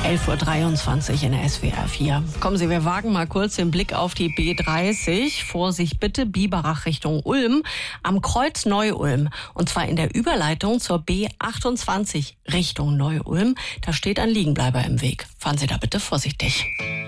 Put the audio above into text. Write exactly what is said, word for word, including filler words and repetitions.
elf Uhr dreiundzwanzig in der S W R vier. Kommen Sie, wir wagen mal kurz den Blick auf die B dreißig. Vorsicht bitte, Biberach Richtung Ulm, am Kreuz Neu-Ulm. Und zwar in der Überleitung zur B achtundzwanzig Richtung Neu-Ulm. Da steht ein Liegenbleiber im Weg. Fahren Sie da bitte vorsichtig.